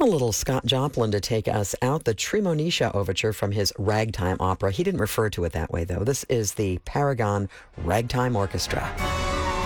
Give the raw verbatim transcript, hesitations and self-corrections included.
A little Scott Joplin to take us out, the Tremonisha Overture from his Ragtime Opera. He didn't refer to it that way, though. This is the Paragon Ragtime Orchestra.